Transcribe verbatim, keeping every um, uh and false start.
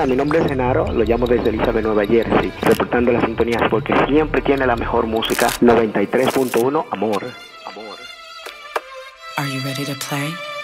Hola, mi nombre es Genaro, lo llamo desde Elizabeth, Nueva Jersey, reportando las sintonías porque siempre tiene la mejor música. Noventa y tres punto uno, amor. Amor. Are you ready to play?